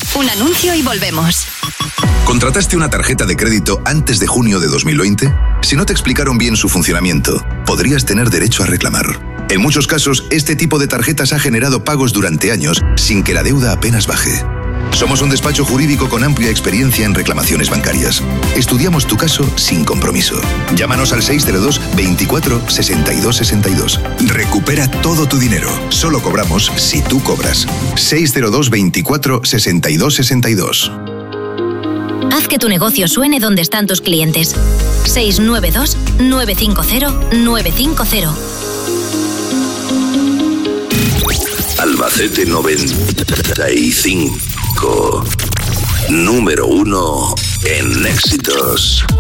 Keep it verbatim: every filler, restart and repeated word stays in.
Un anuncio y volvemos. ¿Contrataste una tarjeta de crédito antes de junio de dos mil veinte? Si no te explicaron bien su funcionamiento, podrías tener derecho a reclamar. En muchos casos, este tipo de tarjetas ha generado pagos durante años sin que la deuda apenas baje. Somos un despacho jurídico con amplia experiencia en reclamaciones bancarias. Estudiamos tu caso sin compromiso. Llámanos al seis cero dos, veinticuatro, sesenta y dos sesenta y dos. Recupera todo tu dinero. Solo cobramos si tú cobras. seis cero dos, veinticuatro, sesenta y dos sesenta y dos. Haz que tu negocio suene donde están tus clientes. seis nueve dos, nueve cinco cero, nueve cinco cero. Albacete noventa y cinco. Número uno en éxitos.